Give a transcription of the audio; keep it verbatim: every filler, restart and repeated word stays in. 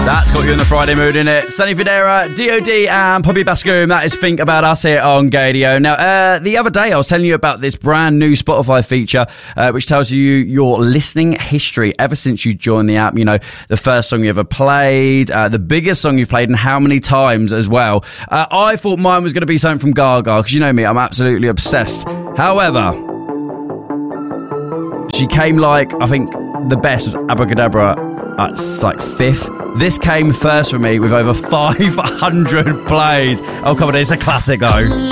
That's got you in the Friday mood, innit? Sonny Fodera, D O D and Poppy Bascoom. That is Think About Us here on Gadio. Now, uh, the other day I was telling you about this brand new Spotify feature uh, which tells you your listening history ever since you joined the app. You know, the first song you ever played, uh, the biggest song you've played and how many times as well. Uh, I thought mine was going to be something from Gaga because you know me, I'm absolutely obsessed. However, she came like, I think the best was Abracadabra at like fifth. This came first for me with over five hundred plays. Oh, come on, it's a classic though.